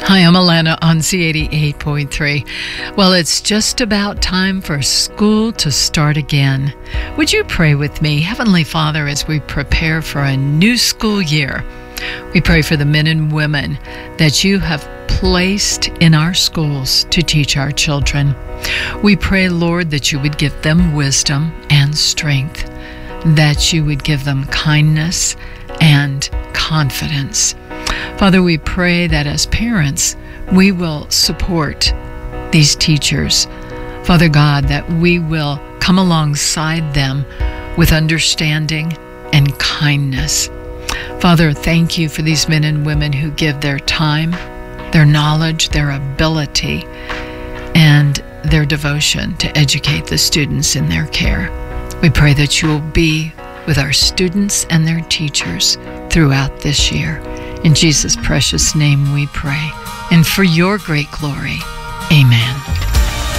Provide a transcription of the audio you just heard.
Hi, I'm Alana on C88.3. Well, it's just about time for school to start again. Would you pray with me? Heavenly Father, as we prepare for a new school year, we pray for the men and women that you have placed in our schools to teach our children. We pray, Lord, that you would give them wisdom and strength, that you would give them kindness and confidence. Father, we pray that as parents, we will support these teachers. Father God, that we will come alongside them with understanding and kindness. Father, thank you for these men and women who give their time, their knowledge, their ability, and their devotion to educate the students in their care. We pray that you will be with our students and their teachers throughout this year. In Jesus' precious name we pray, and for your great glory, amen.